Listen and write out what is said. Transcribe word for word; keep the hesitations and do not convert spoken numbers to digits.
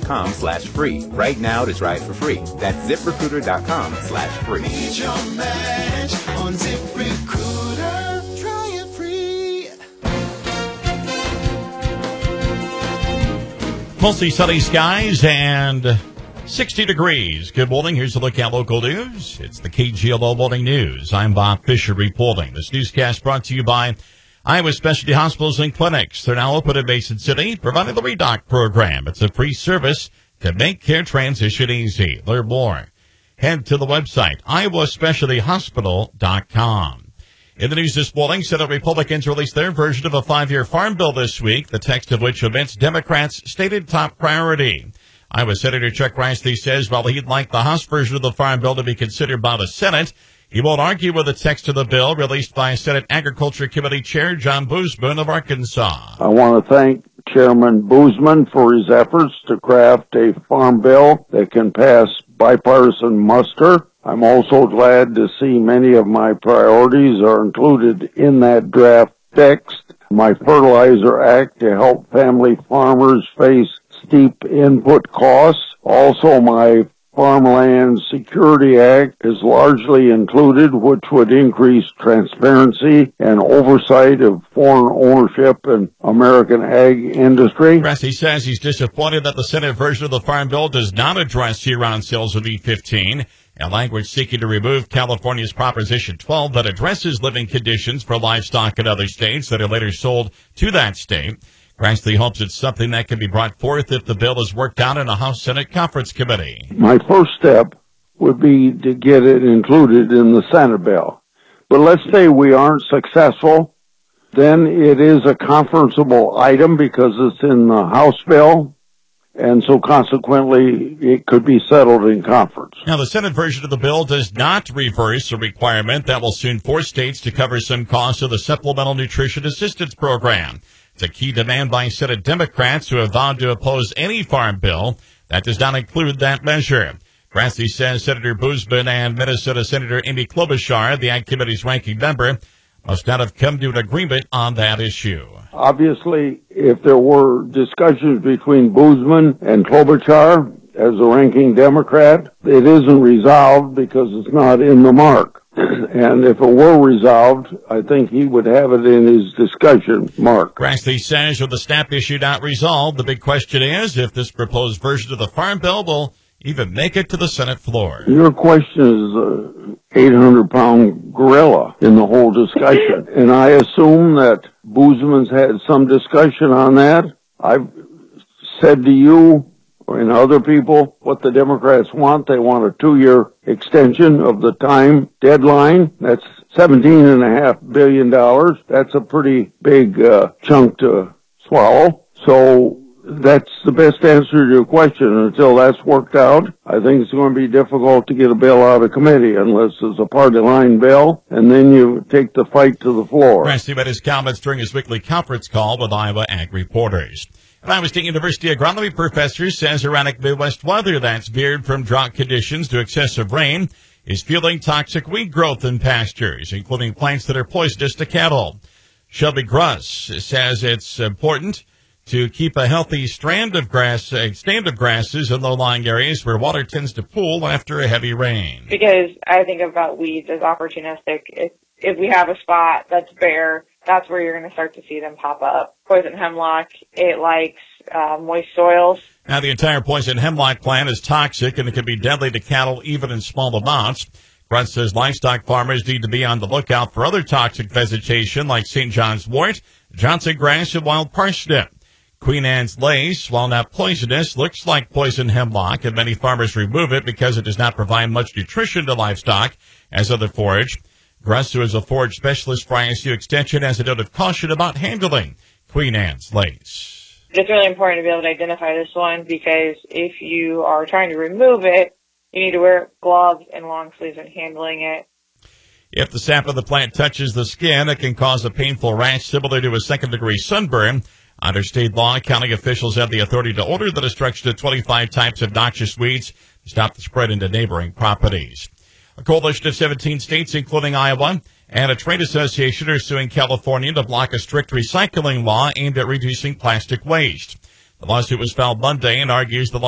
com slash free right now to try it for free. That's ZipRecruiter.com slash free. Need your match on ZipRecruiter. Try it free. Mostly sunny skies and sixty degrees. Good morning. Here's a look at local news. It's the K G L O Morning News. I'm Bob Fisher reporting. This newscast brought to you by Iowa Specialty Hospitals and Clinics. They're now open in Mason City, providing the Redoc program. It's a free service to make care transition easy. Learn more. Head to the website, iowa specialty hospital dot com. In the news this morning, Senate Republicans released their version of a five-year farm bill this week, the text of which omits Democrats' stated top priority. Iowa Senator Chuck Grassley says while he'd like the House version of the farm bill to be considered by the Senate, he won't argue with the text of the bill released by Senate Agriculture Committee Chair John Boozman of Arkansas. I want to thank Chairman Boozman for his efforts to craft a farm bill that can pass bipartisan muster. I'm also glad to see many of my priorities are included in that draft text. My Fertilizer Act to help family farmers face steep input costs. Also, my Farmland Security Act is largely included, which would increase transparency and oversight of foreign ownership in American ag industry. Grassley says he's disappointed that the Senate version of the Farm Bill does not address year-round sales of E fifteen, and language seeking to remove California's Proposition twelve that addresses living conditions for livestock in other states that are later sold to that state. Grassley hopes it's something that can be brought forth if the bill is worked out in a House-Senate conference committee. My first step would be to get it included in the Senate bill. But let's say we aren't successful, then it is a conferenceable item because it's in the House bill, and so consequently it could be settled in conference. Now, the Senate version of the bill does not reverse a requirement that will soon force states to cover some costs of the Supplemental Nutrition Assistance Program. It's a key demand by Senate Democrats who have vowed to oppose any farm bill that does not include that measure. Grassley says Senator Boozman and Minnesota Senator Amy Klobuchar, the Ag Committee's ranking member, must not have come to an agreement on that issue. Obviously, if there were discussions between Boozman and Klobuchar as a ranking Democrat, it isn't resolved because it's not in the mark. And if it were resolved, I think he would have it in his discussion mark. Grassley says with the SNAP issue not resolved, the big question is if this proposed version of the Farm Bill will even make it to the Senate floor. Your question is an eight hundred pound gorilla in the whole discussion. And I assume that Boozman's had some discussion on that. I've said to you and other people what the Democrats want. They want a two-year extension of the time deadline. That's seventeen and a half billion dollars. That's a pretty big uh, chunk to swallow. So that's the best answer to your question. Until that's worked out, I think it's going to be difficult to get a bill out of committee unless it's a party line bill, and then you take the fight to the floor. Grassley made his comments during his weekly conference call with Iowa Ag Reporters. An Iowa State University agronomy professor says erratic Midwest weather that's veered from drought conditions to excessive rain is fueling toxic weed growth in pastures, including plants that are poisonous to cattle. Shelby Gruss says it's important to keep a healthy strand of grass, uh, stand of grasses in low-lying areas where water tends to pool after a heavy rain. Because I think about weeds as opportunistic. If, if we have a spot that's bare, that's where you're going to start to see them pop up. Poison hemlock, it likes uh, moist soils. Now, the entire poison hemlock plant is toxic and it can be deadly to cattle even in small amounts. Grunt says livestock farmers need to be on the lookout for other toxic vegetation like Saint John's wort, Johnson grass, and wild parsnip. Queen Anne's lace, while not poisonous, looks like poison hemlock, and many farmers remove it because it does not provide much nutrition to livestock as other forage. Gruss, who is a forage specialist for I S U Extension, has a note of caution about handling Queen Anne's lace. It's really important to be able to identify this one because if you are trying to remove it, you need to wear gloves and long sleeves when handling it. If the sap of the plant touches the skin, it can cause a painful rash similar to a second-degree sunburn. Under state law, county officials have the authority to order the destruction of twenty-five types of noxious weeds to stop the spread into neighboring properties. A coalition of seventeen states, including Iowa, and a trade association are suing California to block a strict recycling law aimed at reducing plastic waste. The lawsuit was filed Monday and argues the